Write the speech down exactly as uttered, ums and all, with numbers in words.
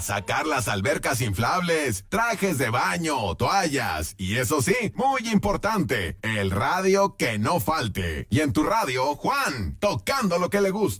a sacar las albercas inflables, trajes de baño, toallas y eso sí, muy importante, el radio que no falte. Y en tu radio, Juan, tocando lo que le gusta.